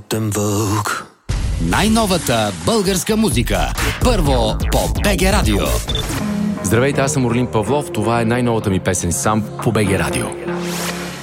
смъртен вълк. Най-новата българска музика. Първо по БГ Радио. Здравейте, аз съм Орлин Павлов. Това е най-новата ми песен сам по БГ Радио.